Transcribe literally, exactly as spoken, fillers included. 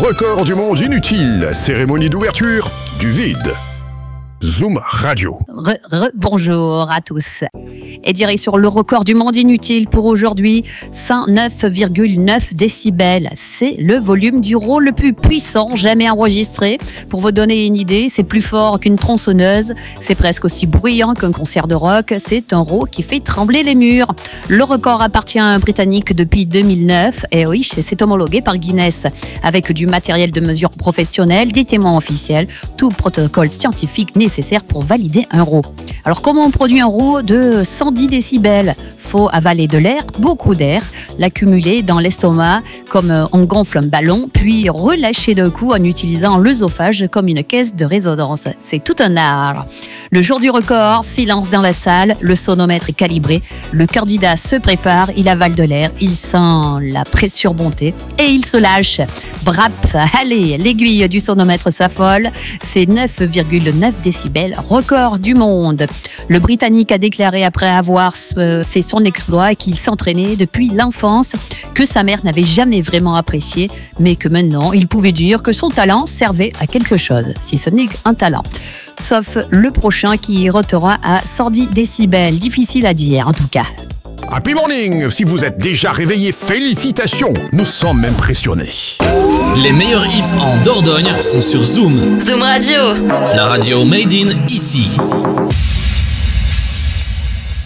record du monde inutile, cérémonie d'ouverture du vide. Zoom Radio. Re, re, bonjour à tous. Et direction le record du monde inutile pour aujourd'hui, cent neuf virgule neuf décibels. C'est le volume du rôle le plus puissant jamais enregistré. Pour vous donner une idée, c'est plus fort qu'une tronçonneuse. C'est presque aussi bruyant qu'un concert de rock. C'est un rôle qui fait trembler les murs. Le record appartient à un Britannique depuis deux mille neuf. Et oui, c'est homologué par Guinness. Avec du matériel de mesure professionnel, des témoins officiels, tout protocole scientifique nécessaire pour valider un rôle. Alors comment on produit un rôle de cent dix décibels? Faut avaler de l'air, beaucoup d'air, l'accumuler dans l'estomac comme on gonfle un ballon, puis relâcher d'un coup en utilisant l'œsophage comme une caisse de résonance. C'est tout un art. Le jour du record, silence dans la salle, le sonomètre est calibré, le candidat se prépare, il avale de l'air, il sent la pression monter et il se lâche. Brap, allez, l'aiguille du sonomètre s'affole, fait neuf virgule neuf décibels, record du monde. Le Britannique a déclaré après avoir fait son exploit qu'il s'entraînait depuis l'enfance, que sa mère n'avait jamais vraiment apprécié, mais que maintenant il pouvait dire que son talent servait à quelque chose, si ce n'est un talent. Sauf le prochain qui rotera à cent dix décibels, difficile à dire en tout cas. Happy morning! Si vous êtes déjà réveillé, félicitations! Nous sommes impressionnés. Les meilleurs hits en Dordogne sont sur Zoom. Zoom Radio. La radio made in ici.